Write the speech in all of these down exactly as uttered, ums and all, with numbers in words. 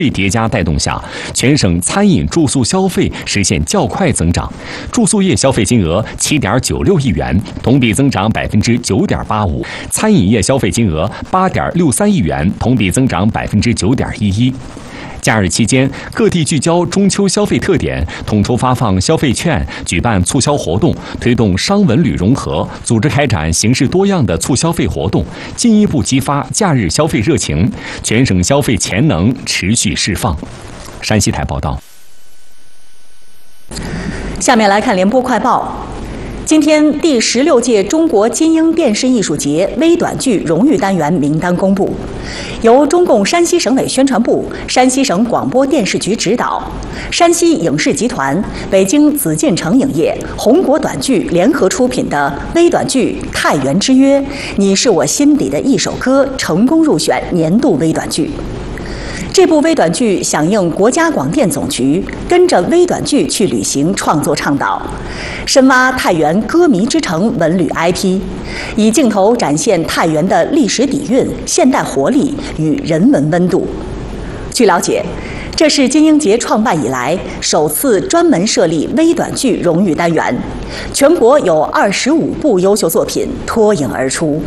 叠加带动下，全省餐饮住宿消费实现较快增长，住宿业消费金额七点九六亿元，同比增长百分之九点八五；餐饮业消费金额八点六三亿元，同比增长百分之九点一一。假日期间，各地聚焦中秋消费特点，统筹发放消费券，举办促销活动，推动商文旅融合，组织开展形式多样的促消费活动，进一步激发假日消费热情，全省消费潜能持续释放。山西台报道。 下面来看联播快报。今天，第十六届中国金鹰电视艺术节微短剧荣誉单元名单公布，由中共山西省委宣传部、山西省广播电视局指导，山西影视集团、北京紫禁城影业、红果短剧联合出品的微短剧《太原之约》，你是我心底的一首歌，成功入选年度微短剧。这部微短剧响应国家广电总局跟着微短剧去旅行创作倡导，深挖太原歌迷之城文旅 I P， 以镜头展现太原的历史底蕴、现代活力与人文温度。据了解，这是金鹰节创办以来首次专门设立微短剧荣誉单元，全国有二十五部优秀作品脱颖而出。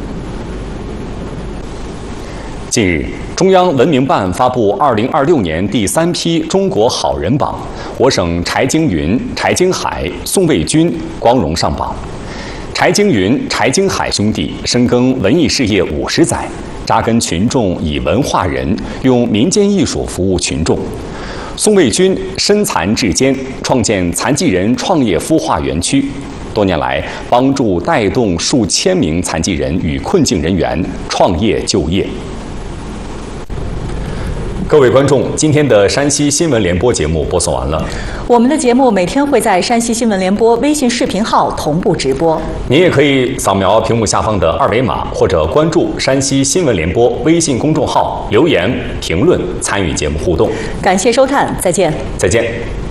近日，中央文明办发布二零二六年第三批中国好人榜，我省柴京云、柴京海、宋卫军光荣上榜。柴京云、柴京海兄弟深耕文艺事业五十载，扎根群众以文化人，用民间艺术服务群众。宋卫军身残志坚，创建残疾人创业孵化园区，多年来帮助带动数千名残疾人与困境人员创业就业。各位观众，今天的山西新闻联播节目播送完了。 我们的节目每天会在山西新闻联播微信视频号同步直播。您也可以扫描屏幕下方的二维码，或者关注山西新闻联播微信公众号，留言评论参与节目互动。 感谢收看，再见。 再见。